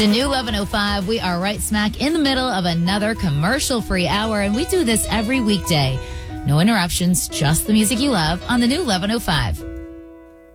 The new 11:05. We are right smack in the middle of another commercial-free hour, and we do this every weekday. No interruptions, just the music you love on the new 11:05.